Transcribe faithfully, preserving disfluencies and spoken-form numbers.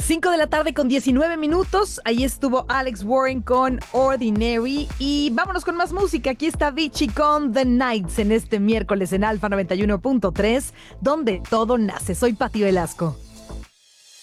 cinco de la tarde con diecinueve minutos. Ahí estuvo Alex Warren con Ordinary. Y vámonos con más música. Aquí está Avicii con The Nights en este miércoles en Alfa noventa y uno punto tres, donde todo nace. Soy Pati Velasco.